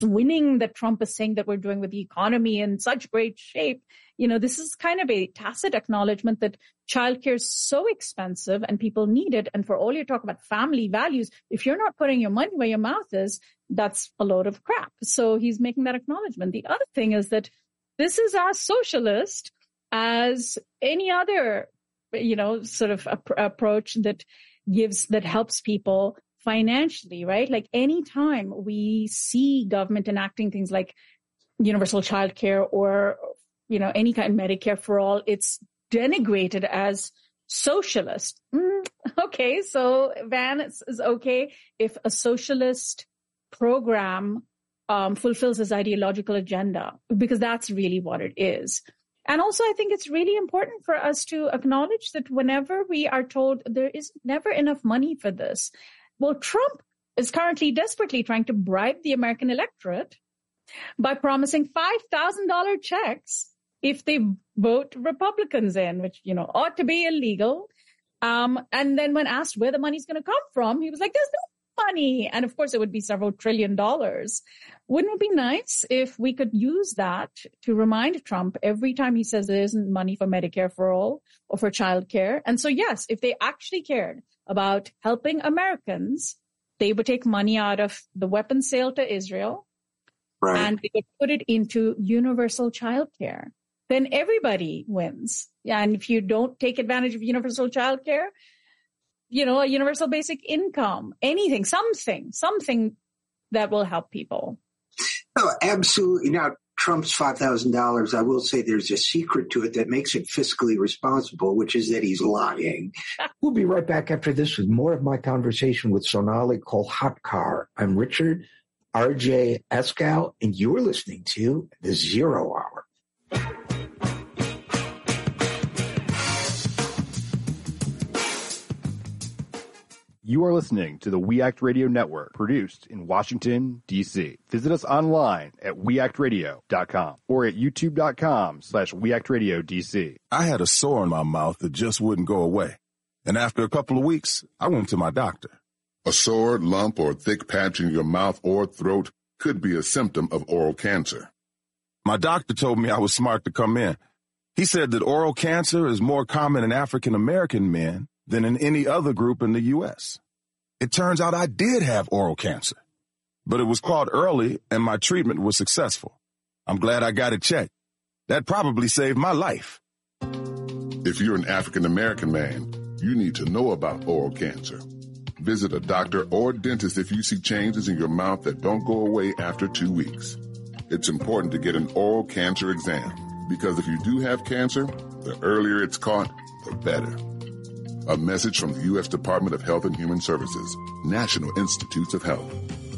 winning that Trump is saying that we're doing with the economy in such great shape. This is kind of a tacit acknowledgement that childcare is so expensive and people need it. And for all your talk about family values, if you're not putting your money where your mouth is, that's a load of crap. So he's making that acknowledgement. The other thing is that this is as socialist as any other, sort of approach that helps people financially, right? Like anytime we see government enacting things like universal childcare or, any kind of Medicare for all, it's denigrated as socialist. Okay. So Van is okay if a socialist program fulfills his ideological agenda, because that's really what it is. And also, I think it's really important for us to acknowledge that whenever we are told there is never enough money for this, well, Trump is currently desperately trying to bribe the American electorate by promising $5,000 checks if they vote Republicans in, which, ought to be illegal. And then when asked where the money's going to come from, he was like, there's no money. And of course, it would be several $1 trillion. Wouldn't it be nice if we could use that to remind Trump every time he says there isn't money for Medicare for all or for childcare? And so, yes, if they actually cared about helping Americans, they would take money out of the weapons sale to Israel, right, and they would put it into universal childcare. Then everybody wins. And if you don't take advantage of universal childcare, a universal basic income, anything, something that will help people. Oh, absolutely. Now, Trump's $5,000, I will say there's a secret to it that makes it fiscally responsible, which is that he's lying. We'll be right back after this with more of my conversation with Sonali Kolhatkar. I'm Richard R.J. Eskow, and you're listening to The Zero Hour. You are listening to the We Act Radio Network, produced in Washington, D.C. Visit us online at weactradio.com or at youtube.com/weactradiodc. I had a sore in my mouth that just wouldn't go away. And after a couple of weeks, I went to my doctor. A sore, lump, or thick patch in your mouth or throat could be a symptom of oral cancer. My doctor told me I was smart to come in. He said that oral cancer is more common in African American men than in any other group in the U.S. It turns out I did have oral cancer, but it was caught early and my treatment was successful. I'm glad I got it checked. That probably saved my life. If you're an African American man, you need to know about oral cancer. Visit a doctor or dentist if you see changes in your mouth that don't go away after 2 weeks. It's important to get an oral cancer exam, because if you do have cancer, the earlier it's caught, the better. A message from the U.S. Department of Health and Human Services, National Institutes of Health.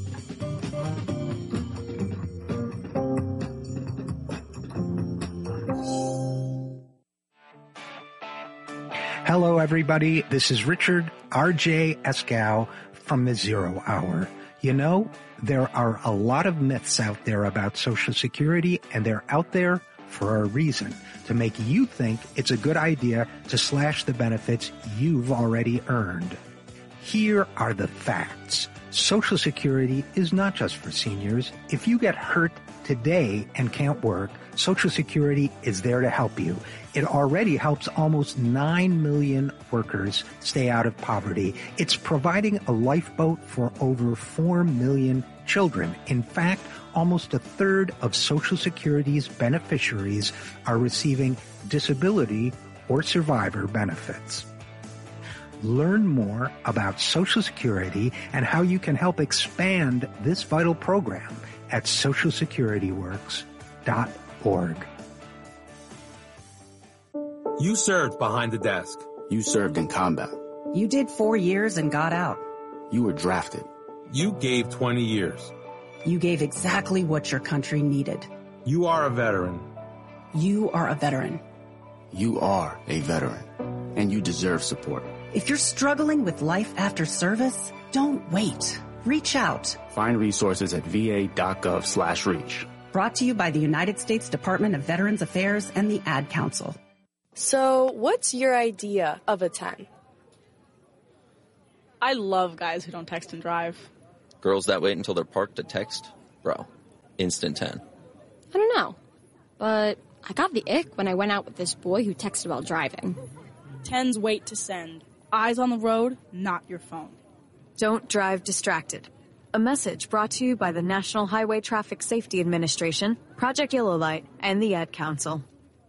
Hello, everybody. This is Richard R.J. Eskow from The Zero Hour. There are a lot of myths out there about Social Security, and they're out there for a reason, to make you think it's a good idea to slash the benefits you've already earned. Here are the facts. Social Security is not just for seniors. If you get hurt today and can't work, Social Security is there to help you. It already helps almost 9 million workers stay out of poverty. It's providing a lifeboat for over 4 million children. In fact, almost a third of Social Security's beneficiaries are receiving disability or survivor benefits. Learn more about Social Security and how you can help expand this vital program at socialsecurityworks.org. You served behind the desk. You served in combat. You did 4 years and got out. You were drafted. You gave 20 years. You gave exactly what your country needed. You are a veteran. You are a veteran. You are a veteran, and you deserve support. If you're struggling with life after service, don't wait. Reach out. Find resources at va.gov/reach. Brought to you by the United States Department of Veterans Affairs and the Ad Council. So, what's your idea of a 10? I love guys who don't text and drive. Girls that wait until they're parked to text? Bro, instant 10? I don't know, but I got the ick when I went out with this boy who texted while driving. 10's wait to send. Eyes on the road, not your phone. Don't drive distracted. A message brought to you by the National Highway Traffic Safety Administration, Project Yellow Light, and the Ad Council.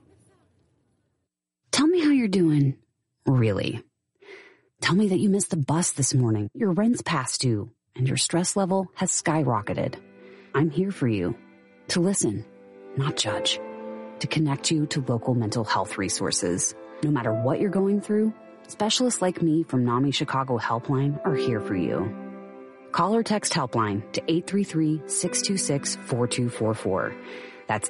Tell me how you're doing. Really. Tell me that you missed the bus this morning, your rent's past due, and your stress level has skyrocketed. I'm here for you. To listen, not judge. To connect you to local mental health resources. No matter what you're going through, specialists like me from NAMI Chicago Helpline are here for you. Call or text Helpline to 833-626-4244. That's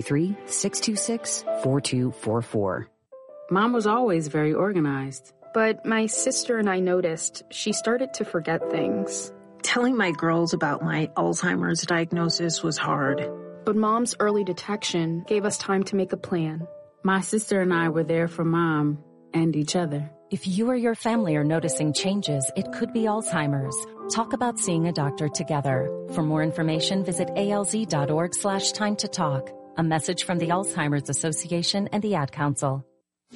833-626-4244. Mom was always very organized. But my sister and I noticed she started to forget things. Telling my girls about my Alzheimer's diagnosis was hard. But Mom's early detection gave us time to make a plan. My sister and I were there for Mom and each other. If you or your family are noticing changes, it could be Alzheimer's. Talk about seeing a doctor together. For more information, visit alz.org/time to talk. A message from the Alzheimer's Association and the Ad Council.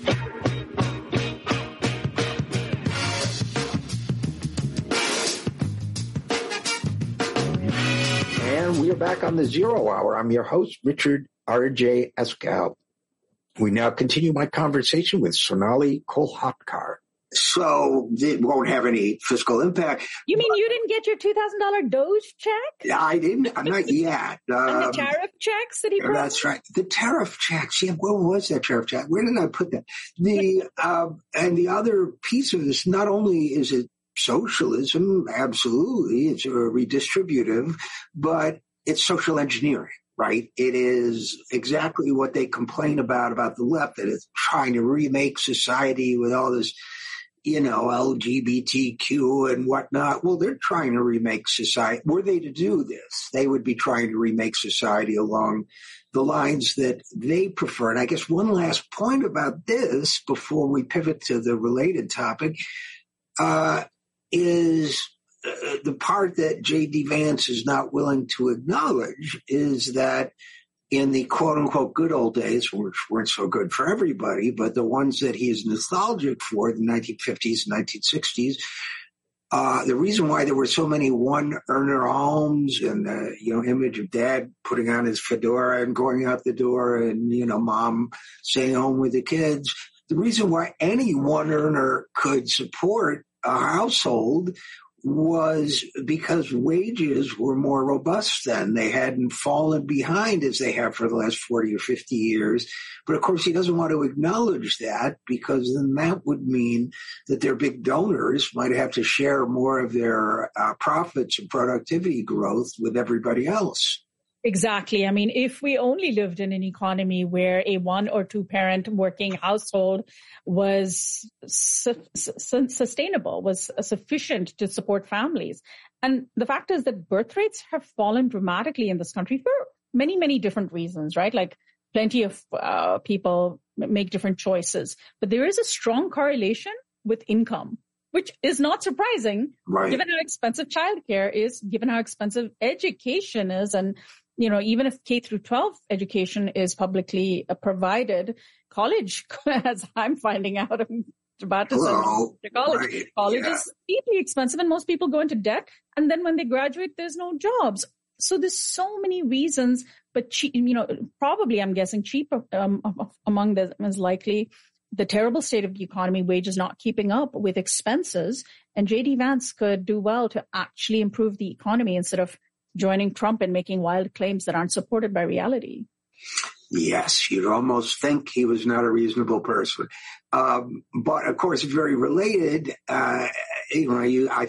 And we are back on the Zero Hour. I'm your host, Richard R.J. Eskow. We now continue my conversation with Sonali Kolhatkar. So it won't have any fiscal impact. You mean you didn't get your $2,000 DOGE check? I didn't. Not yet. And the tariff checks that he brought? That's right. The tariff checks. Yeah, where was that tariff check? Where did I put that? And the other piece of this, not only is it socialism, absolutely, it's redistributive, but it's social engineering. Right? It is exactly what they complain about the left, that it's trying to remake society with all this, LGBTQ and whatnot. Well, they're trying to remake society. Were they to do this, they would be trying to remake society along the lines that they prefer. And I guess one last point about this before we pivot to the related topic is the part that J.D. Vance is not willing to acknowledge is that in the quote-unquote good old days, which weren't so good for everybody, but the ones that he is nostalgic for, the 1950s and 1960s, the reason why there were so many one-earner homes and the image of dad putting on his fedora and going out the door and, mom staying home with the kids, the reason why any one-earner could support a household was because wages were more robust then. They hadn't fallen behind as they have for the last 40 or 50 years. But of course, he doesn't want to acknowledge that because then that would mean that their big donors might have to share more of their profits and productivity growth with everybody else. Exactly. I mean, if we only lived in an economy where a 1 or 2 parent working household was sustainable, was sufficient to support families. And the fact is that birth rates have fallen dramatically in this country for many, many different reasons, right? Like plenty of people make different choices, but there is a strong correlation with income, which is not surprising, right, given how expensive childcare is, given how expensive education is. And even if K through 12 education is publicly provided, college, as I'm finding out, I'm about to send to college. Right. College is deeply expensive and most people go into debt. And then when they graduate, there's no jobs. So there's so many reasons, but probably I'm guessing chief among them is likely the terrible state of the economy, wages not keeping up with expenses. And J.D. Vance could do well to actually improve the economy instead of joining Trump and making wild claims that aren't supported by reality. Yes, you'd almost think he was not a reasonable person. But of course, very related, I know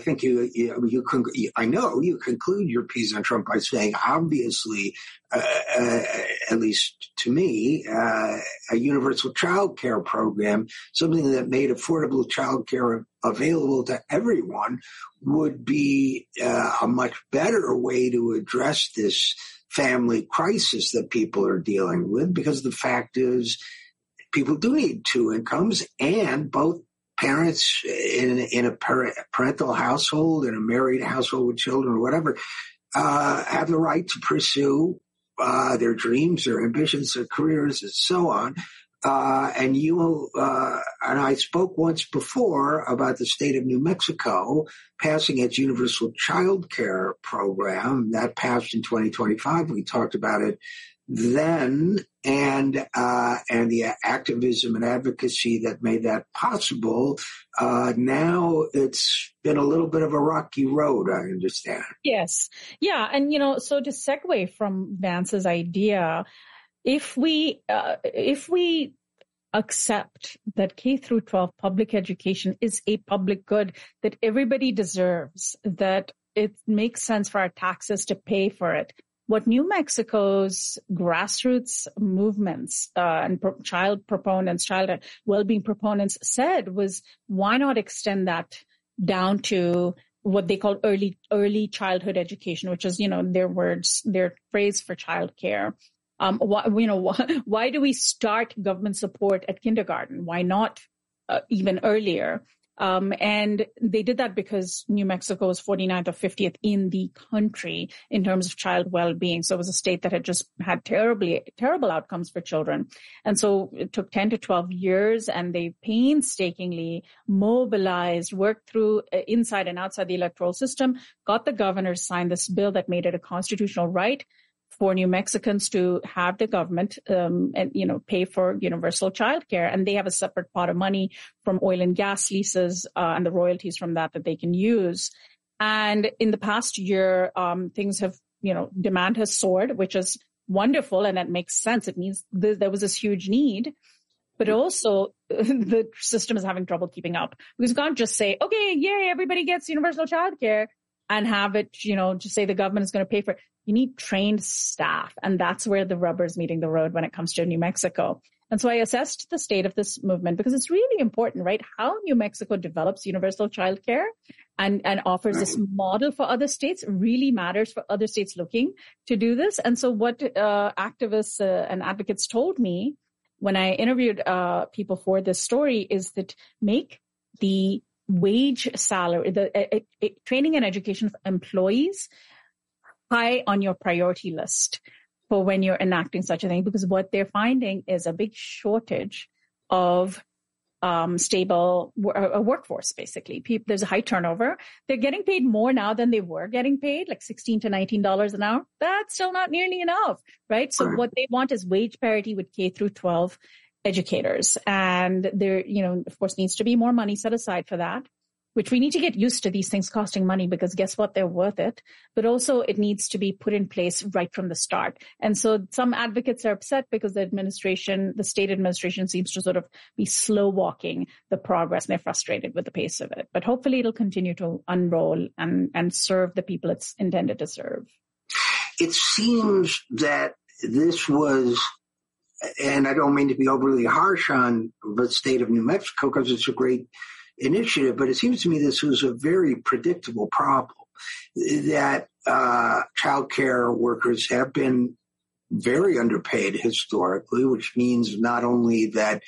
you conclude your piece on Trump by saying, obviously, at least to me, a universal child care program, something that made affordable child care available to everyone, would be a much better way to address this family crisis that people are dealing with, because the fact is people do need 2 incomes, and both parents in a parental household, in a married household with children or whatever, have the right to pursue their dreams, their ambitions, their careers, and so on. And I spoke once before about the state of New Mexico passing its universal child care program that passed in 2025. We talked about it then, and the activism and advocacy that made that possible. Now it's been a little bit of a rocky road, I understand. Yes. Yeah. And, so to segue from Vance's idea, if we accept that K through 12 public education is a public good that everybody deserves, that it makes sense for our taxes to pay for it, what New Mexico's grassroots movements and child well-being proponents said was, why not extend that down to what they call early childhood education, which is, their phrase for childcare. Why do we start government support at kindergarten? Why not even earlier? And they did that because New Mexico was 49th or 50th in the country in terms of child well-being. So it was a state that had just had terrible outcomes for children. And so it took 10 to 12 years, and they painstakingly mobilized, worked through inside and outside the electoral system, got the governor to sign this bill that made it a constitutional right for New Mexicans to have the government, pay for universal childcare. And they have a separate pot of money from oil and gas leases, and the royalties from that they can use. And in the past year, things have, demand has soared, which is wonderful. And that makes sense. It means there was this huge need, but also the system is having trouble keeping up, because you can't just say, okay, yay, everybody gets universal childcare and have it, just say the government is going to pay for it. You need trained staff. And that's where the rubber's meeting the road when it comes to New Mexico. And so I assessed the state of this movement, because it's really important, right? How New Mexico develops universal childcare and offers this model for other states really matters for other states looking to do this. And so what activists and advocates told me when I interviewed people for this story is that make the wage salary, the training and education of employees high on your priority list for when you're enacting such a thing, because what they're finding is a big shortage of stable workforce, basically. There's a high turnover. They're getting paid more now than they were getting paid, like $16 to $19 an hour. That's still not nearly enough, right? So what they want is wage parity with K through 12 educators. And there, of course, needs to be more money set aside for that, which we need to get used to these things costing money, because guess what? They're worth it. But also it needs to be put in place right from the start. And so some advocates are upset because the state administration seems to sort of be slow walking the progress, and they're frustrated with the pace of it. But hopefully it'll continue to unroll and serve the people it's intended to serve. It seems that this was, and I don't mean to be overly harsh on the state of New Mexico because it's a great initiative, but it seems to me this was a very predictable problem, that child care workers have been very underpaid historically, which means not only that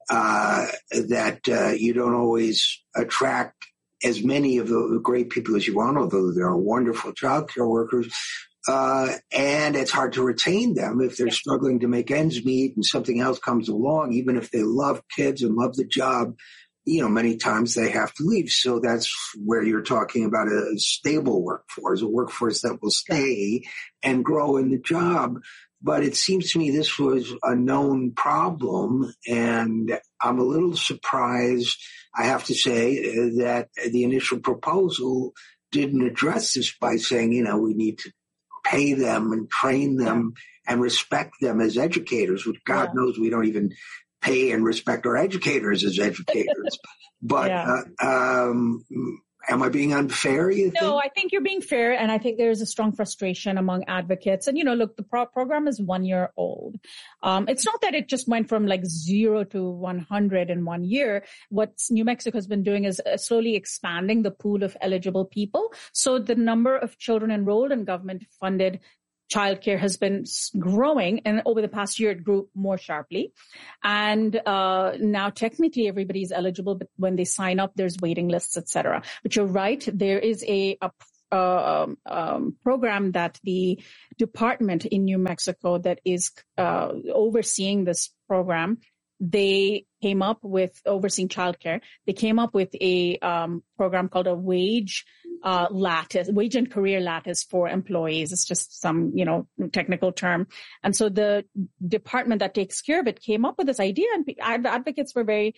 you don't always attract as many of the great people as you want, although there are wonderful child care workers, and it's hard to retain them if they're struggling to make ends meet and something else comes along, even if they love kids and love the job. Many times they have to leave. So that's where you're talking about a stable workforce, a workforce that will stay and grow in the job. But it seems to me this was a known problem, and I'm a little surprised, I have to say, that the initial proposal didn't address this by saying, we need to pay them and train them and respect them as educators, which God knows we don't even pay and respect our educators as educators. But am I being unfair, you think? No, I think you're being fair. And I think there's a strong frustration among advocates. And, look, the program is 1 year old. It's not that it just went from like 0 to 100 in 1 year. What New Mexico has been doing is slowly expanding the pool of eligible people. So the number of children enrolled in government-funded childcare has been growing, and over the past year, it grew more sharply. And now technically everybody is eligible, but when they sign up, there's waiting lists, et cetera. But you're right, there is a program that the department in New Mexico that is overseeing this program, they came up with, overseeing childcare, they came up with a program called a wage and career lattice for employees. It's just some, technical term. And so the department that takes care of it came up with this idea, and the advocates were very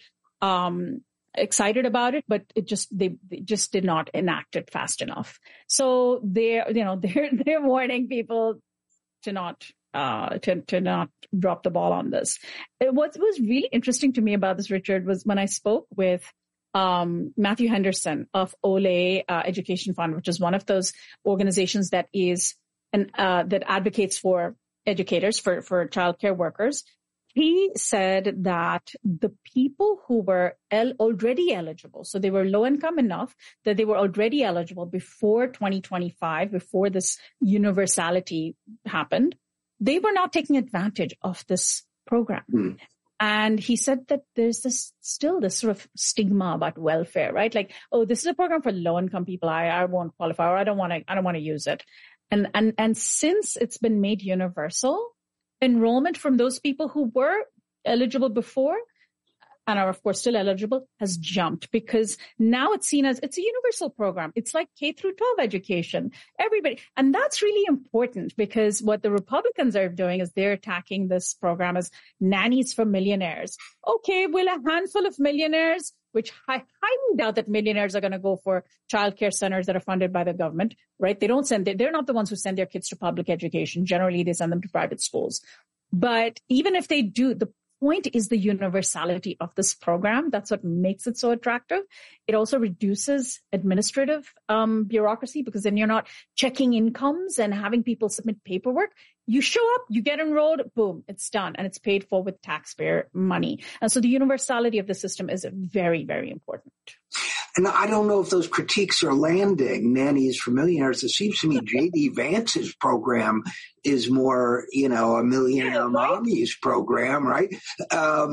excited about it, but they just did not enact it fast enough. So they're warning people to not drop the ball on this. What was really interesting to me about this, Richard, was when I spoke with Matthew Henderson of Ole Education Fund, which is one of those organizations that is that advocates for educators, for childcare workers. He said that the people who were already eligible, so they were low income enough that they were already eligible before 2025, before this universality happened, they were not taking advantage of this program. Mm. And he said that there's still this sort of stigma about welfare, right? Like, oh, this is a program for low income people. I won't qualify, or I don't want to use it. And since it's been made universal, enrollment from those people who were eligible before and are, of course, still eligible has jumped, because now it's seen as it's a universal program. It's like K through 12 education, everybody. And that's really important, because what the Republicans are doing is they're attacking this program as nannies for millionaires. Okay, will a handful of millionaires, which I highly doubt that millionaires are going to go for childcare centers that are funded by the government, right? They're not the ones who send their kids to public education. Generally, they send them to private schools. But even if they do, the point is the universality of this program. That's what makes it so attractive. It also reduces administrative bureaucracy, because then you're not checking incomes and having people submit paperwork. You show up, you get enrolled, boom, it's done, and it's paid for with taxpayer money. And so the universality of the system is very, very important. And I don't know if those critiques are landing, nannies for millionaires. It seems to me J.D. Vance's program is more, a millionaire mommies program, right? A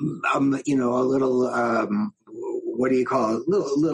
little, what do you call it?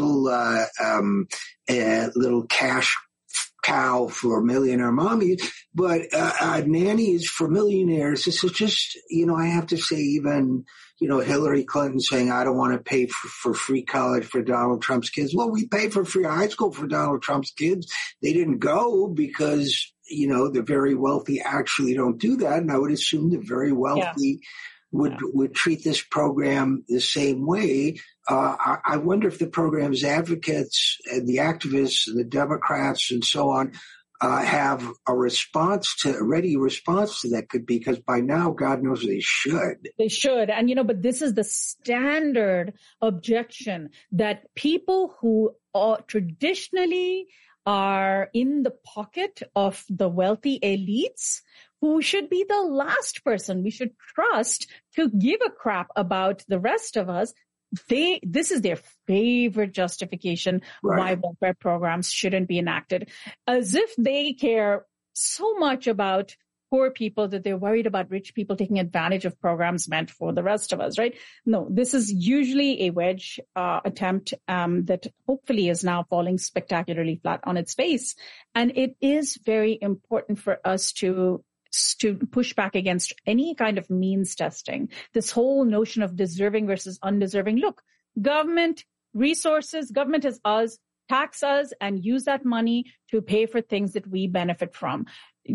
Little cash cow for millionaire mommies. But nannies for millionaires, this is just, I have to say, even Hillary Clinton saying, I don't want to pay for free college for Donald Trump's kids. Well, we pay for free high school for Donald Trump's kids. They didn't go because, the very wealthy actually don't do that. And I would assume the very wealthy would treat this program the same way. I wonder if the program's advocates and the activists and the Democrats and so on have a ready response to that, because by now, God knows they should. They should. And, but this is the standard objection that people who traditionally are in the pocket of the wealthy elites, who should be the last person we should trust to give a crap about the rest of us, this is their favorite justification why welfare programs shouldn't be enacted, as if they care so much about poor people that they're worried about rich people taking advantage of programs meant for the rest of us, right? No, this is usually a wedge attempt that hopefully is now falling spectacularly flat on its face. And it is very important for us to push back against any kind of means testing. This whole notion of deserving versus undeserving. Look, government resources, government is us, tax us, and use that money to pay for things that we benefit from.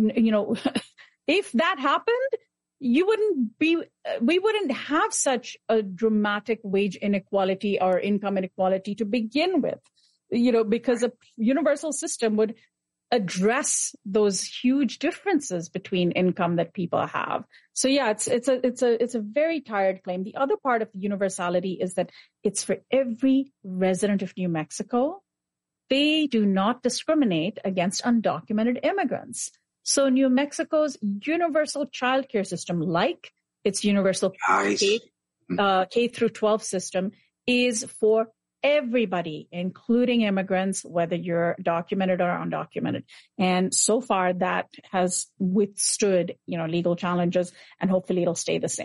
If that happened, we wouldn't have such a dramatic wage inequality or income inequality to begin with, because a universal system would address those huge differences between income that people have. So yeah, it's a very tired claim. The other part of universality is that it's for every resident of New Mexico. They do not discriminate against undocumented immigrants. So New Mexico's universal childcare system, like its universal K through 12 system, is for everybody, including immigrants, whether you're documented or undocumented. And so far that has withstood, legal challenges, and hopefully it'll stay the same.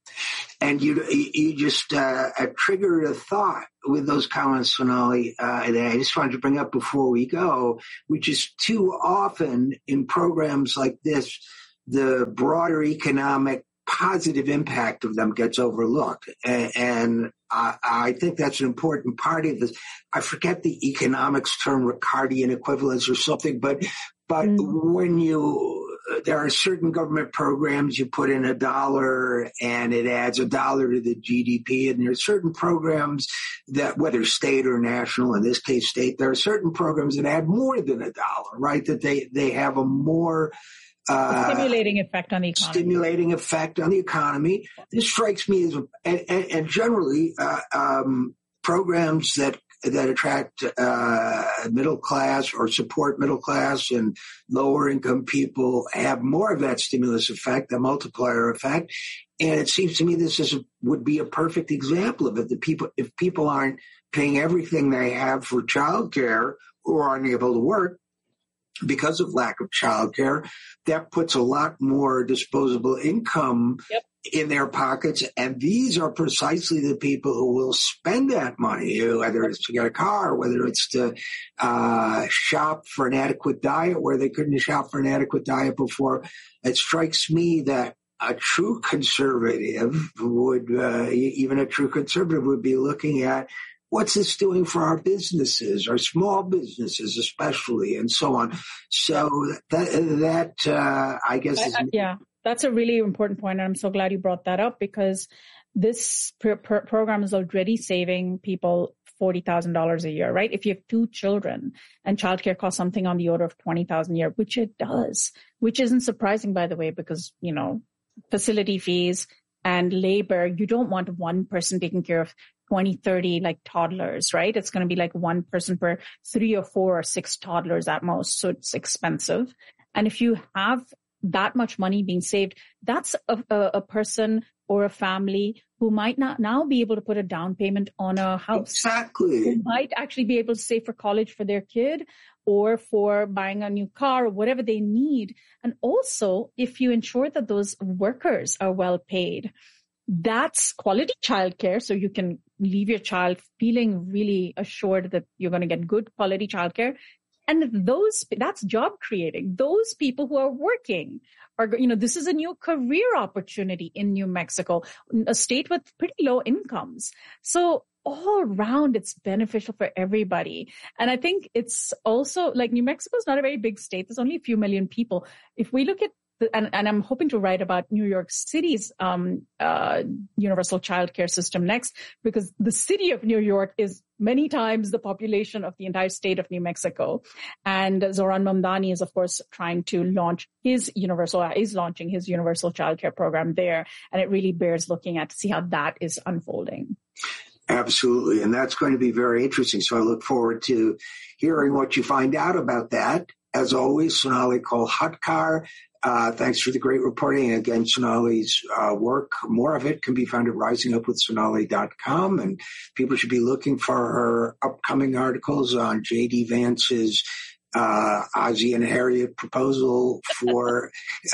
And you just triggered a thought with those comments, Sonali, that I just wanted to bring up before we go, which is too often in programs like this, the broader economic positive impact of them gets overlooked. And I think that's an important part of this. I forget the economics term, Ricardian equivalence or something, but when there are certain government programs, you put in $1 and it adds $1 to the GDP. And there are certain programs that, whether state or national, in this case state, there are certain programs that add more than $1, right? That they have a more stimulating effect on the economy. Stimulating effect on the economy. This strikes me as, and generally, programs that attract middle class or support middle class and lower income people have more of that stimulus effect, the multiplier effect. And it seems to me this would be a perfect example of it. If people aren't paying everything they have for childcare or aren't able to work because of lack of childcare, that puts a lot more disposable income in their pockets. And these are precisely the people who will spend that money, whether it's to get a car, whether it's to shop for an adequate diet where they couldn't shop for an adequate diet before. It strikes me that a true conservative would be looking at, what's this doing for our businesses, our small businesses especially, and so on. So that I guess is... Yeah, that's a really important point. And I'm so glad you brought that up, because this program is already saving people $40,000 a year, right? If you have 2 children and childcare costs something on the order of $20,000 a year, which it does, which isn't surprising, by the way, because, facility fees and labor, you don't want one person taking care of 20, 30 like toddlers, right? It's going to be like one person per 3 or 4 or 6 toddlers at most. So it's expensive. And if you have that much money being saved, that's a person or a family who might not now be able to put a down payment on a house. Exactly. Who might actually be able to save for college for their kid or for buying a new car or whatever they need. And also, if you ensure that those workers are well paid, that's quality childcare. So you can leave your child feeling really assured that you're going to get good quality childcare. And that's job creating. Those people who are working are, this is a new career opportunity in New Mexico, a state with pretty low incomes. So all around, it's beneficial for everybody. And I think it's also like New Mexico is not a very big state. There's only a few million people. If we look at and I'm hoping to write about New York City's universal childcare system next, because the city of New York is many times the population of the entire state of New Mexico. And Zohran Mamdani is, of course, trying to launch is launching his universal childcare program there. And it really bears looking at to see how that is unfolding. Absolutely. And that's going to be very interesting. So I look forward to hearing what you find out about that. As always, Sonali Kolhatkar, thanks for the great reporting. Again, Sonali's work, more of it can be found at risingupwithsonali.com. And people should be looking for her upcoming articles on J.D. Vance's Ozzie and Harriet proposal for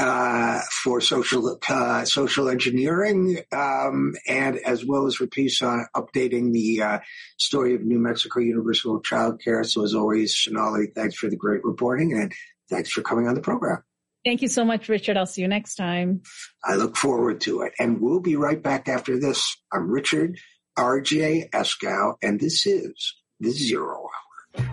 social engineering, and as well as her piece on updating the story of New Mexico Universal Child Care. So as always, Sonali, thanks for the great reporting and thanks for coming on the program. Thank you so much, Richard. I'll see you next time. I look forward to it. And we'll be right back after this. I'm Richard R.J. Eskow, and this is The Zero Hour.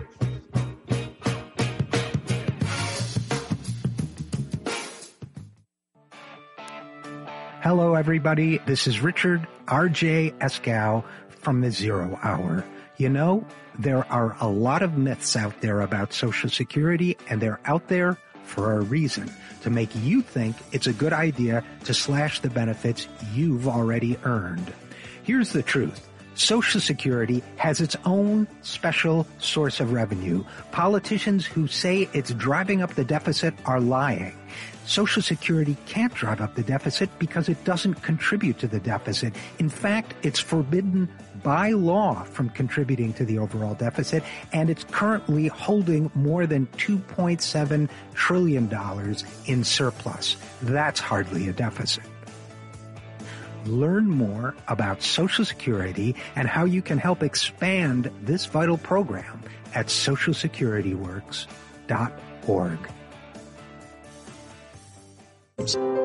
Hello, everybody. This is Richard R.J. Eskow from The Zero Hour. There are a lot of myths out there about Social Security, and they're out there for a reason, to make you think it's a good idea to slash the benefits you've already earned. Here's the truth. Social Security has its own special source of revenue. Politicians who say it's driving up the deficit are lying. Social Security can't drive up the deficit because it doesn't contribute to the deficit. In fact, it's forbidden by law from contributing to the overall deficit, and it's currently holding more than $2.7 trillion in surplus. That's hardly a deficit. Learn more about Social Security and how you can help expand this vital program at socialsecurityworks.org.